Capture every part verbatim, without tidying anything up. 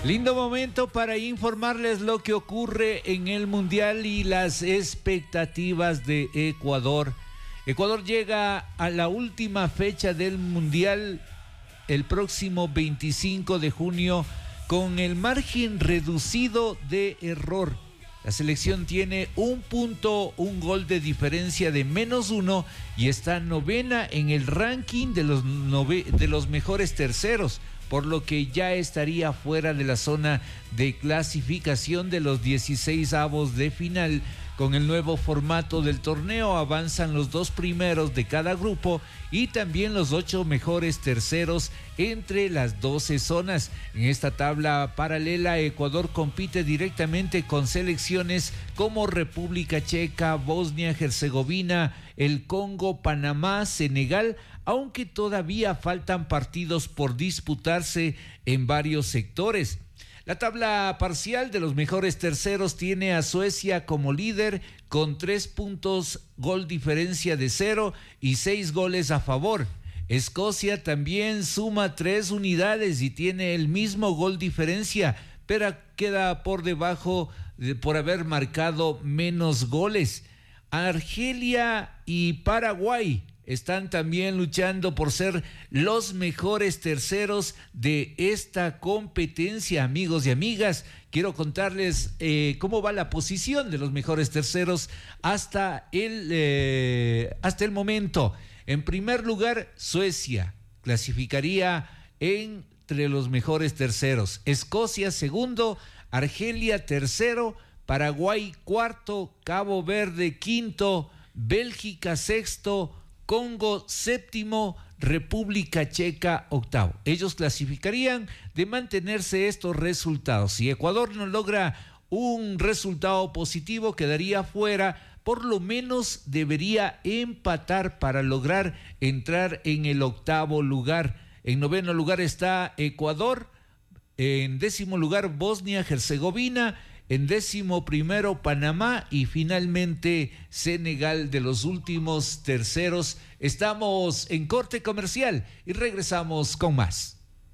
Lindo momento para informarles lo que ocurre en el Mundial y las expectativas de Ecuador. Ecuador llega a la última fecha del Mundial el próximo veinticinco de junio con el margen reducido de error. La selección tiene un punto, un gol de diferencia de menos uno y está novena en el ranking de los, nove, de los mejores terceros, por lo que ya estaría fuera de la zona de clasificación de los dieciséis avos de final. Con el nuevo formato del torneo avanzan los dos primeros de cada grupo y también los ocho mejores terceros entre las doce zonas. En esta tabla paralela, Ecuador compite directamente con selecciones como República Checa, Bosnia-Herzegovina, el Congo, Panamá, Senegal, aunque todavía faltan partidos por disputarse en varios sectores. La tabla parcial de los mejores terceros tiene a Suecia como líder con tres puntos, gol diferencia de cero y seis goles a favor. Escocia también suma tres unidades y tiene el mismo gol diferencia, pero queda por debajo de, por haber marcado menos goles. Argelia y Paraguay están también luchando por ser los mejores terceros de esta competencia, amigos y amigas. Quiero contarles eh, cómo va la posición de los mejores terceros hasta el, eh, hasta el momento. En primer lugar, Suecia clasificaría entre los mejores terceros. Escocia segundo, Argelia tercero, Paraguay cuarto, Cabo Verde quinto, Bélgica sexto, Congo séptimo, República Checa octavo. Ellos clasificarían de mantenerse estos resultados. Si Ecuador no logra un resultado positivo, quedaría fuera. Por lo menos debería empatar para lograr entrar en el octavo lugar. En noveno lugar está Ecuador. En décimo lugar Bosnia-Herzegovina. En décimo primero Panamá y finalmente Senegal de los últimos terceros. Estamos en corte comercial y regresamos con más.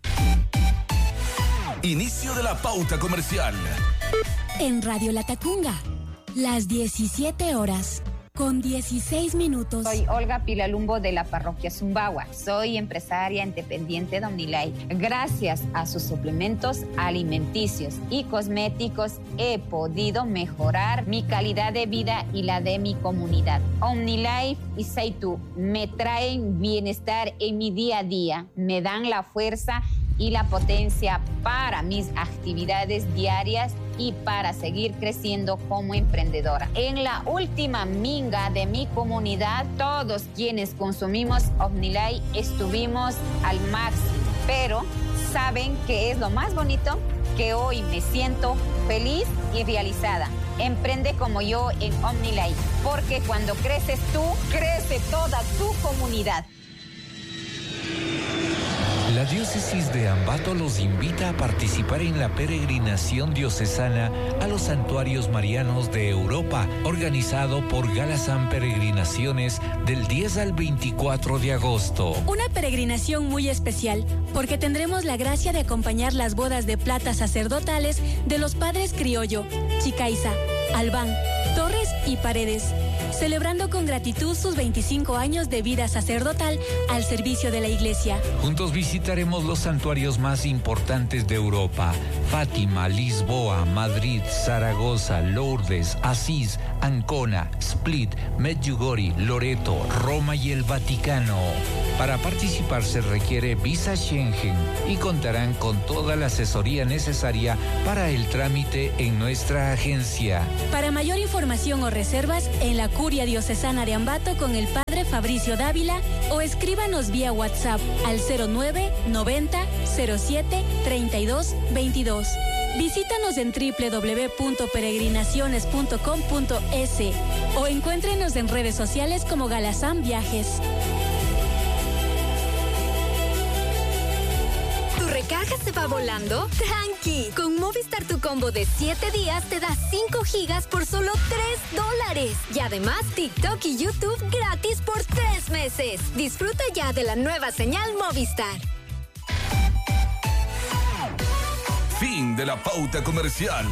Inicio de la pauta comercial. En Radio La Tacunga, las diecisiete horas con dieciséis minutos. Soy Olga Pilalumbo de la parroquia Zumbagua. Soy empresaria independiente de Omnilife. Gracias a sus suplementos alimenticios y cosméticos he podido mejorar mi calidad de vida y la de mi comunidad. Omnilife y Seitu me traen bienestar en mi día a día, me dan la fuerza y la potencia para mis actividades diarias y para seguir creciendo como emprendedora. En la última minga de mi comunidad, todos quienes consumimos Omnilife estuvimos al máximo, pero ¿saben qué es lo más bonito? Que hoy me siento feliz y realizada. Emprende como yo en Omnilife, porque cuando creces tú, crece toda tu comunidad. La diócesis de Ambato los invita a participar en la peregrinación diocesana a los santuarios marianos de Europa, organizado por Galasán Peregrinaciones del diez al veinticuatro de agosto. Una peregrinación muy especial, porque tendremos la gracia de acompañar las bodas de plata sacerdotales de los padres Criollo, Chicaiza, Albán, Torres y Paredes, celebrando con gratitud sus veinticinco años de vida sacerdotal al servicio de la Iglesia. Juntos visitaremos los santuarios más importantes de Europa: Fátima, Lisboa, Madrid, Zaragoza, Lourdes, Asís, Ancona, Split, Medjugorje, Loreto, Roma y el Vaticano. Para participar se requiere visa Schengen y contarán con toda la asesoría necesaria para el trámite en nuestra agencia. Para mayor información o reservas, en la Curia Diocesana de Ambato con el Padre Fabricio Dávila o escríbanos vía WhatsApp al cero nueve noventa cero siete treinta y dos veintidós. Visítanos en doble u doble u doble u punto peregrinaciones punto com punto es o encuéntrenos en redes sociales como Galasán Viajes. ¿Tu recarga se va volando? ¡Tranqui! Con Movistar tu combo de siete días te da cinco gigas por solo tres dólares. Y además TikTok y YouTube gratis por tres meses. Disfruta ya de la nueva señal Movistar. Fin de la pauta comercial.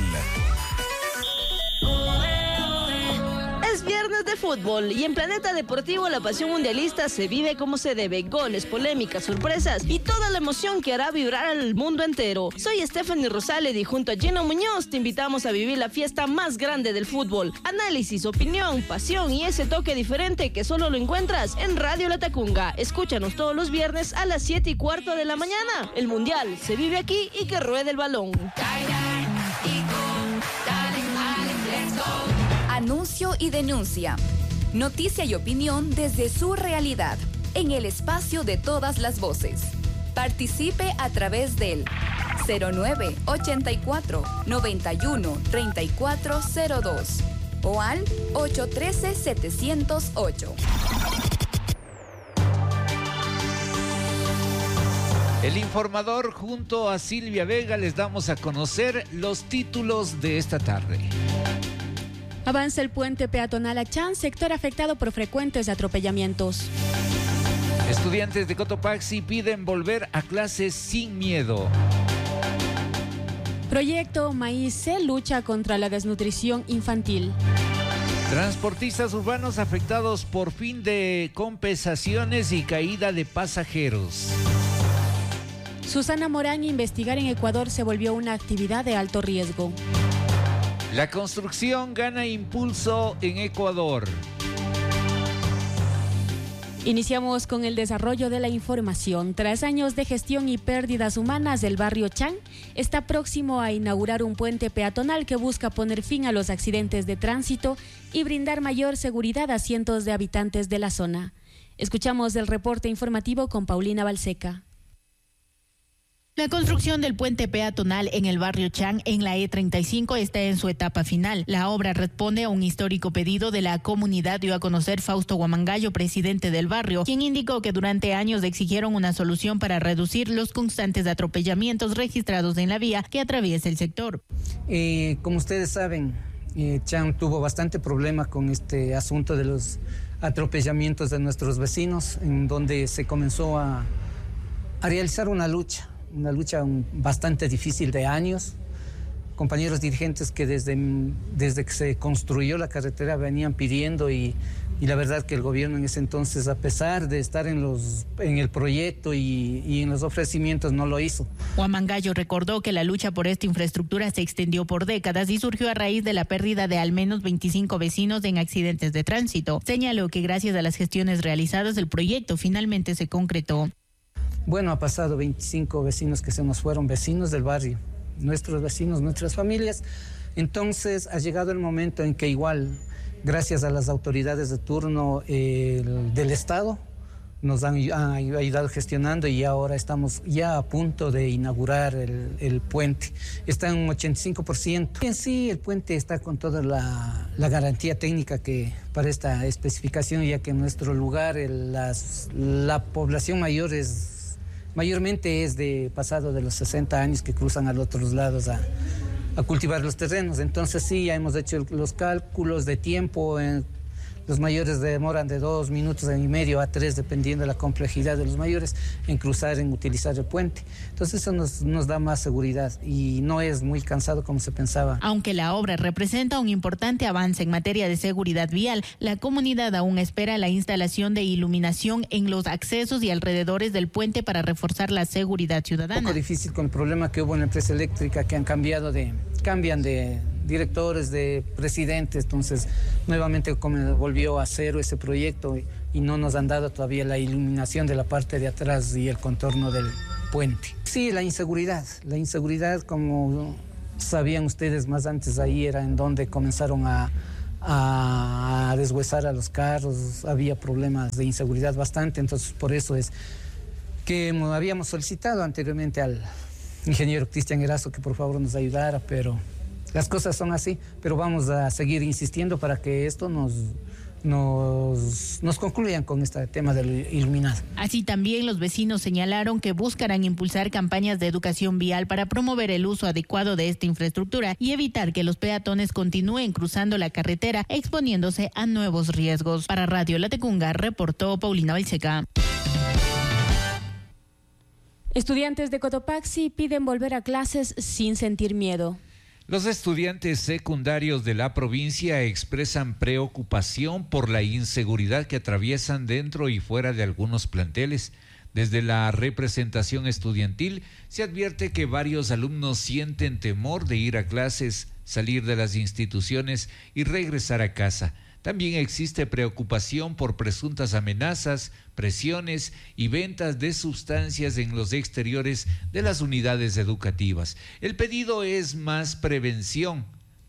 Es viernes de fútbol y en Planeta Deportivo la pasión mundialista se vive como se debe. Goles, polémicas, sorpresas y toda la emoción que hará vibrar al mundo entero. Soy Stephanie Rosales y junto a Gino Muñoz te invitamos a vivir la fiesta más grande del fútbol. Análisis, opinión, pasión y ese toque diferente que solo lo encuentras en Radio La Tacunga. Escúchanos todos los viernes a las siete y cuarto de la mañana. El mundial se vive aquí y que ruede el balón. Anuncio y denuncia. Noticia y opinión desde su realidad, en el espacio de todas las voces. Participe a través del cero nueve ochenta y cuatro noventa y uno treinta y cuatro cero dos o al ocho uno tres siete cero ocho. El informador junto a Silvia Vega les damos a conocer los títulos de esta tarde. Avanza el puente peatonal Achán, sector afectado por frecuentes atropellamientos. Estudiantes de Cotopaxi piden volver a clases sin miedo. Proyecto Maíz C lucha contra la desnutrición infantil. Transportistas urbanos afectados por fin de compensaciones y caída de pasajeros. Susana Morán, investigar en Ecuador se volvió una actividad de alto riesgo. La construcción gana impulso en Ecuador. Iniciamos con el desarrollo de la información. Tras años de gestión y pérdidas humanas, el barrio Chán está próximo a inaugurar un puente peatonal que busca poner fin a los accidentes de tránsito y brindar mayor seguridad a cientos de habitantes de la zona. Escuchamos el reporte informativo con Paulina Balseca. La construcción del puente peatonal en el barrio Chán, en la E treinta y cinco, está en su etapa final. La obra responde a un histórico pedido de la comunidad, dio a conocer Fausto Huamangallo, presidente del barrio, quien indicó que durante años exigieron una solución para reducir los constantes atropellamientos registrados en la vía que atraviesa el sector. Eh, como ustedes saben, eh, Chán tuvo bastante problema con este asunto de los atropellamientos de nuestros vecinos, en donde se comenzó a, a realizar una lucha. Una lucha bastante difícil de años. Compañeros dirigentes que desde, desde que se construyó la carretera venían pidiendo y, y la verdad que el gobierno en ese entonces, a pesar de estar en, los, en el proyecto y, y en los ofrecimientos, no lo hizo. Huamangallo recordó que la lucha por esta infraestructura se extendió por décadas y surgió a raíz de la pérdida de al menos veinticinco vecinos en accidentes de tránsito. Señaló que gracias a las gestiones realizadas el proyecto finalmente se concretó. Bueno, ha pasado veinticinco vecinos que se nos fueron, vecinos del barrio, nuestros vecinos, nuestras familias. Entonces ha llegado el momento en que igual, gracias a las autoridades de turno eh, del Estado, nos han, han ayudado gestionando y ahora estamos ya a punto de inaugurar el, el puente. Está en un ochenta y cinco por ciento. En sí, el puente está con toda la, la garantía técnica que para esta especificación, ya que en nuestro lugar el, las, la población mayor es... mayormente es de pasado de los sesenta años que cruzan a los otros lados a, a cultivar los terrenos. Entonces sí, ya hemos hecho los cálculos de tiempo. En, los mayores demoran de dos minutos y medio a tres, dependiendo de la complejidad de los mayores, en cruzar, en utilizar el puente. Entonces eso nos, nos da más seguridad y no es muy cansado como se pensaba. Aunque la obra representa un importante avance en materia de seguridad vial, la comunidad aún espera la instalación de iluminación en los accesos y alrededores del puente para reforzar la seguridad ciudadana. Un poco difícil con el problema que hubo en la empresa eléctrica, que han cambiado de, cambian de directores, de presidentes, entonces nuevamente volvió a cero ese proyecto y, y no nos han dado todavía la iluminación de la parte de atrás y el contorno del puente. Sí, la inseguridad, la inseguridad, como sabían ustedes más antes, ahí era en donde comenzaron a, a deshuesar a los carros, había problemas de inseguridad bastante, entonces por eso es que habíamos solicitado anteriormente al ingeniero Cristian Erazo que por favor nos ayudara, pero las cosas son así, pero vamos a seguir insistiendo para que esto nos, nos, nos concluyan con este tema del iluminado. Así también los vecinos señalaron que buscarán impulsar campañas de educación vial para promover el uso adecuado de esta infraestructura y evitar que los peatones continúen cruzando la carretera exponiéndose a nuevos riesgos. Para Radio La Tacunga reportó Paulina Balseca. Estudiantes de Cotopaxi piden volver a clases sin sentir miedo. Los estudiantes secundarios de la provincia expresan preocupación por la inseguridad que atraviesan dentro y fuera de algunos planteles. Desde la representación estudiantil se advierte que varios alumnos sienten temor de ir a clases, salir de las instituciones y regresar a casa. También existe preocupación por presuntas amenazas, presiones y ventas de sustancias en los exteriores de las unidades educativas. El pedido es más prevención,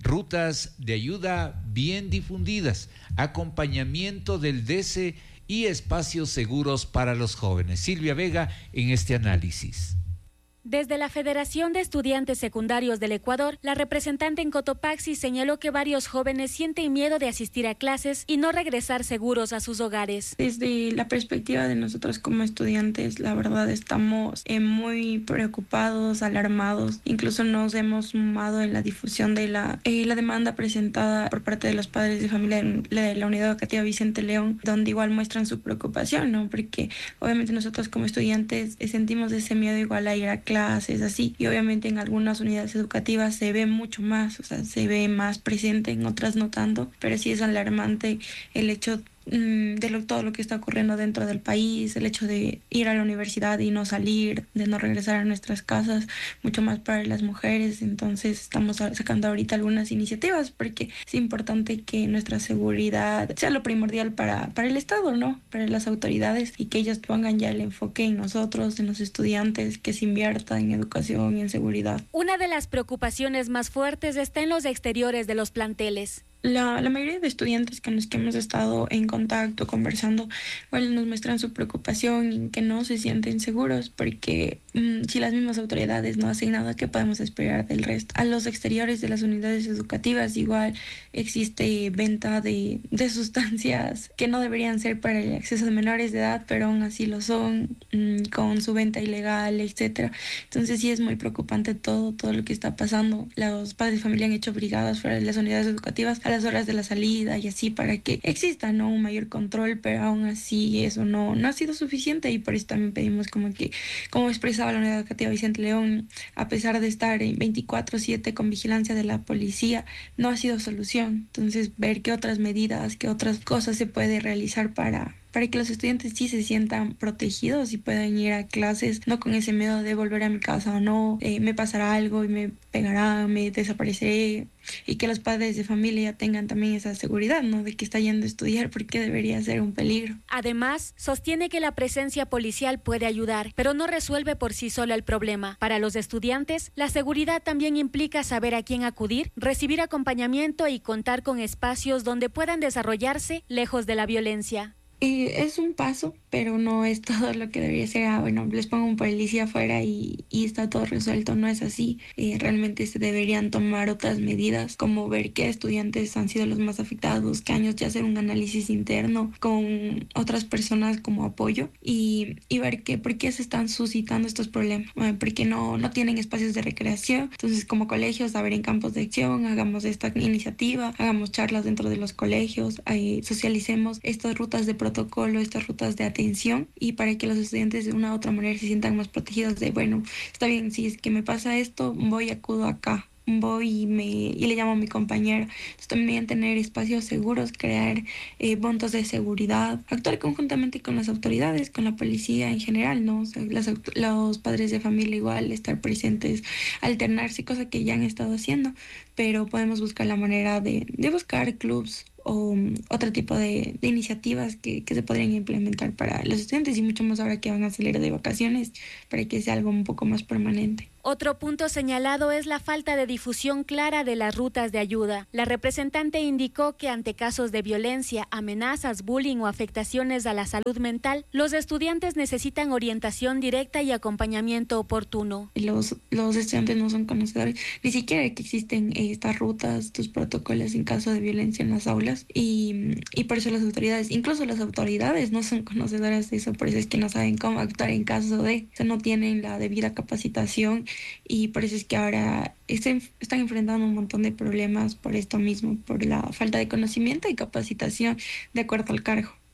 rutas de ayuda bien difundidas, acompañamiento del D E S E y espacios seguros para los jóvenes. Silvia Vega en este análisis. Desde la Federación de Estudiantes Secundarios del Ecuador, la representante en Cotopaxi señaló que varios jóvenes sienten miedo de asistir a clases y no regresar seguros a sus hogares. Desde la perspectiva de nosotros como estudiantes, la verdad estamos eh, muy preocupados, alarmados. Incluso nos hemos sumado en la difusión de la, eh, la demanda presentada por parte de los padres de familia en la, de la Unidad Educativa Vicente León, donde igual muestran su preocupación, ¿no? Porque obviamente nosotros como estudiantes eh, sentimos ese miedo igual a ir a clases. clases, así, y obviamente en algunas unidades educativas se ve mucho más, o sea, se ve más presente, en otras no tanto, pero sí es alarmante el hecho de lo, todo lo que está ocurriendo dentro del país, el hecho de ir a la universidad y no salir, de no regresar a nuestras casas, mucho más para las mujeres. Entonces estamos sacando ahorita algunas iniciativas porque es importante que nuestra seguridad sea lo primordial para, para el Estado, ¿no? Para las autoridades, y que ellas pongan ya el enfoque en nosotros, en los estudiantes, que se invierta en educación y en seguridad. Una de las preocupaciones más fuertes está en los exteriores de los planteles. La, la mayoría de estudiantes con los que hemos estado en contacto, conversando, bueno, nos muestran su preocupación y que no se sienten seguros porque mmm, si las mismas autoridades no hacen nada, ¿qué podemos esperar del resto? A los exteriores de las unidades educativas igual existe venta de, de sustancias que no deberían ser para el acceso de menores de edad, pero aún así lo son, mmm, con su venta ilegal, etcétera. Entonces sí es muy preocupante todo, todo lo que está pasando. Los padres de familia han hecho brigadas fuera de las unidades educativas a las horas de la salida y así para que exista, ¿no?, un mayor control, pero aún así eso no, no ha sido suficiente, y por eso también pedimos como que, como expresaba la Unidad Educativa Vicente León, a pesar de estar en veinticuatro siete con vigilancia de la policía, no ha sido solución. Entonces ver qué otras medidas, qué otras cosas se puede realizar para... para que los estudiantes sí se sientan protegidos y puedan ir a clases, no con ese miedo de volver a mi casa o no, eh, me pasará algo y me pegará, me desapareceré, y que los padres de familia tengan también esa seguridad, ¿no?, de que está yendo a estudiar porque debería ser un peligro. Además, sostiene que la presencia policial puede ayudar, pero no resuelve por sí sola el problema. Para los estudiantes, la seguridad también implica saber a quién acudir, recibir acompañamiento y contar con espacios donde puedan desarrollarse lejos de la violencia. Y es un paso, pero no es todo lo que debería ser. Ah, bueno, les pongo un policía afuera y, y está todo resuelto. No es así. Eh, realmente se deberían tomar otras medidas, como ver qué estudiantes han sido los más afectados, qué años, ya hacer un análisis interno con otras personas como apoyo, y, y ver que, por qué se están suscitando estos problemas. Eh, porque no, no tienen espacios de recreación. Entonces, como colegios, a ver, en campos de acción, hagamos esta iniciativa, hagamos charlas dentro de los colegios, eh, socialicemos estas rutas de protección, protocolo, estas rutas de atención, y para que los estudiantes de una u otra manera se sientan más protegidos de, bueno, está bien, si es que me pasa esto, voy, acudo acá, voy y, me, y le llamo a mi compañera. Entonces, también tener espacios seguros, crear eh, puntos de seguridad, actuar conjuntamente con las autoridades, con la policía en general, ¿no? O sea, las, los padres de familia igual, estar presentes, alternarse, cosa que ya han estado haciendo, pero podemos buscar la manera de, de buscar clubs o um, otro tipo de, de iniciativas que, que se podrían implementar para los estudiantes, y mucho más ahora que van a salir de vacaciones, para que sea algo un poco más permanente. Otro punto señalado es la falta de difusión clara de las rutas de ayuda. La representante indicó que ante casos de violencia, amenazas, bullying o afectaciones a la salud mental, los estudiantes necesitan orientación directa y acompañamiento oportuno. Los, los estudiantes no son conocedores ni siquiera que existen estas rutas, estos protocolos en caso de violencia en las aulas, y, y por eso las autoridades, incluso las autoridades no son conocedoras de eso, por eso es que no saben cómo actuar en caso de, o sea, no tienen la debida capacitación, y por eso es que ahora están, están enfrentando un montón de problemas por esto mismo, por la falta de conocimiento y capacitación de acuerdo al cargo.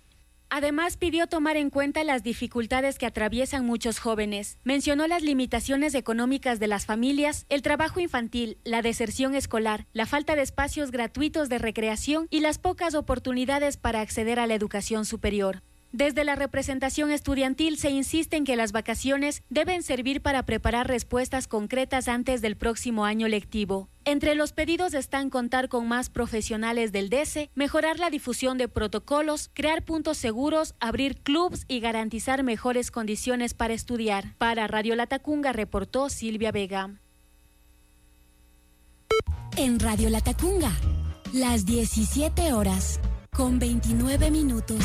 Además, pidió tomar en cuenta las dificultades que atraviesan muchos jóvenes. Mencionó las limitaciones económicas de las familias, el trabajo infantil, la deserción escolar, la falta de espacios gratuitos de recreación y las pocas oportunidades para acceder a la educación superior. Desde la representación estudiantil se insiste en que las vacaciones deben servir para preparar respuestas concretas antes del próximo año lectivo. Entre los pedidos están contar con más profesionales del D E S E, mejorar la difusión de protocolos, crear puntos seguros, abrir clubs y garantizar mejores condiciones para estudiar. Para Radio La Tacunga reportó Silvia Vega. En Radio La Tacunga, las diecisiete horas con veintinueve minutos.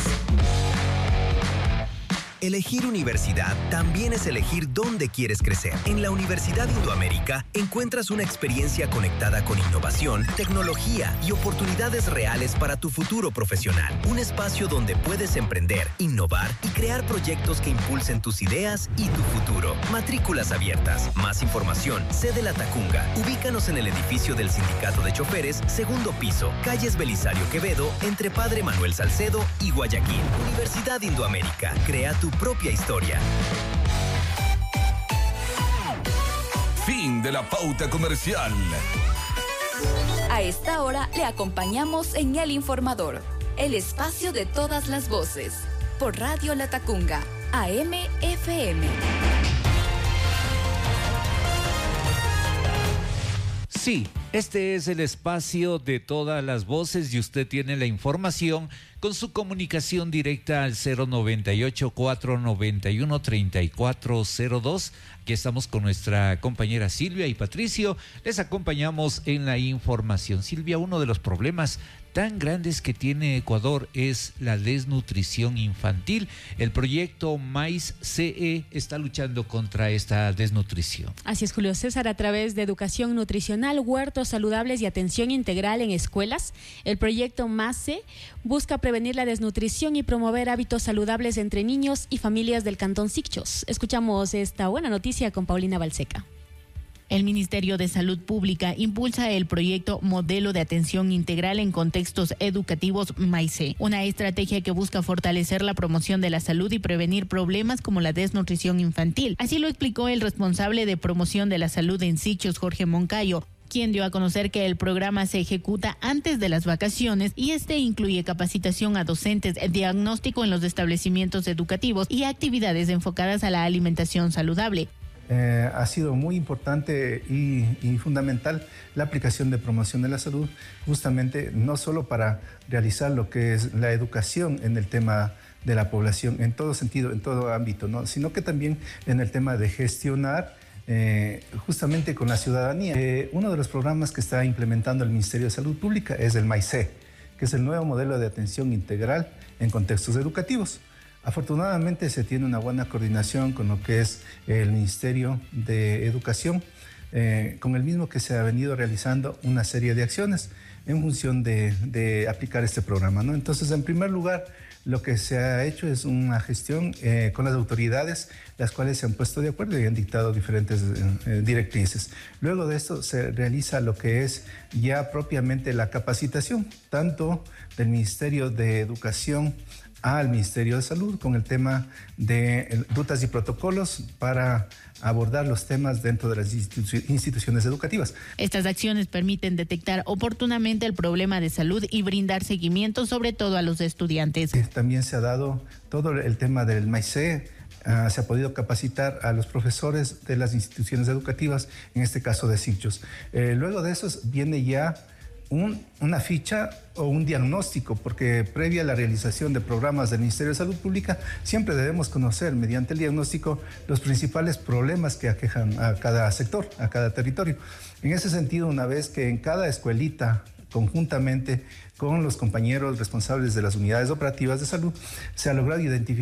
Elegir universidad también es elegir dónde quieres crecer. En la Universidad Indoamérica encuentras una experiencia conectada con innovación, tecnología y oportunidades reales para tu futuro profesional. Un espacio donde puedes emprender, innovar y crear proyectos que impulsen tus ideas y tu futuro. Matrículas abiertas. Más información. Sede La Tacunga. Ubícanos en el edificio del Sindicato de Choferes, segundo piso, calles Belisario Quevedo, entre Padre Manuel Salcedo y Guayaquil. Universidad Indoamérica. Crea tu propia historia. Fin de la pauta comercial. A esta hora le acompañamos en El Informador, el espacio de todas las voces, por Radio La Tacunga, A M F M. Sí, este es el espacio de todas las voces y usted tiene la información con su comunicación directa al cero noventa y ocho, cuatrocientos noventa y uno, treinta y cuatro cero dos. Aquí estamos con nuestra compañera Silvia y Patricio. Les acompañamos en la información. Silvia, uno de los problemas tan grandes que tiene Ecuador es la desnutrición infantil. El proyecto MAIS C E está luchando contra esta desnutrición. Así es, Julio César, a través de educación nutricional, huertos saludables y atención integral en escuelas, el proyecto MACE busca prevenir la desnutrición y promover hábitos saludables entre niños y familias del Cantón Sicchos. Escuchamos esta buena noticia con Paulina Balseca. El Ministerio de Salud Pública impulsa el proyecto Modelo de Atención Integral en Contextos Educativos MAICE, una estrategia que busca fortalecer la promoción de la salud y prevenir problemas como la desnutrición infantil. Así lo explicó el responsable de promoción de la salud en Sicchos, Jorge Moncayo, quien dio a conocer que el programa se ejecuta antes de las vacaciones y este incluye capacitación a docentes, diagnóstico en los establecimientos educativos y actividades enfocadas a la alimentación saludable. Eh, ha sido muy importante y, y fundamental la aplicación de promoción de la salud, justamente no solo para realizar lo que es la educación en el tema de la población, en todo sentido, en todo ámbito, ¿no? Sino que también en el tema de gestionar eh, justamente con la ciudadanía. Eh, uno de los programas que está implementando el Ministerio de Salud Pública es el MAICE, que es el nuevo modelo de atención integral en contextos educativos. Afortunadamente se tiene una buena coordinación con lo que es el Ministerio de Educación, eh, con el mismo que se ha venido realizando una serie de acciones en función de, de aplicar este programa, ¿no? Entonces, en primer lugar, lo que se ha hecho es una gestión eh, con las autoridades, las cuales se han puesto de acuerdo y han dictado diferentes eh, directrices. Luego de esto se realiza lo que es ya propiamente la capacitación, tanto del Ministerio de Educación al Ministerio de Salud con el tema de rutas y protocolos para abordar los temas dentro de las institu- instituciones educativas. Estas acciones permiten detectar oportunamente el problema de salud y brindar seguimiento sobre todo a los estudiantes. También se ha dado todo el tema del MAICE, uh, se ha podido capacitar a los profesores de las instituciones educativas, en este caso de Sicchos. Eh, luego de eso viene ya Un, una ficha o un diagnóstico, porque previa a la realización de programas del Ministerio de Salud Pública siempre debemos conocer mediante el diagnóstico los principales problemas que aquejan a cada sector, a cada territorio. En ese sentido, una vez que en cada escuelita, conjuntamente con los compañeros responsables de las unidades operativas de salud, se ha logrado identificar